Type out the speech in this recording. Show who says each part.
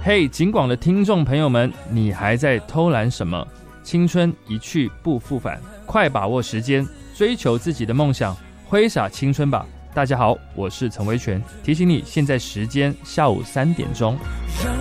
Speaker 1: 嘿，警广的听众朋友们，你还在偷懒什么？青春一去不复返，快把握时间，追求自己的梦想，挥洒青春吧！大家好，我是陈维全，提醒你，现在时间下午3点钟。